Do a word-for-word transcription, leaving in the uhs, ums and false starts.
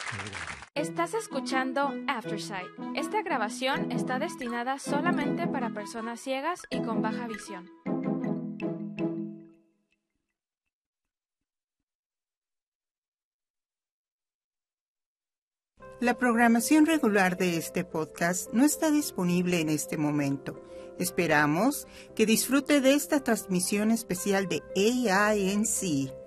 Estás escuchando Aftersight. Esta grabación está destinada solamente para personas ciegas y con baja visión. La programación regular de este podcast no está disponible en este momento. Esperamos que disfrute de esta transmisión especial de A I N C.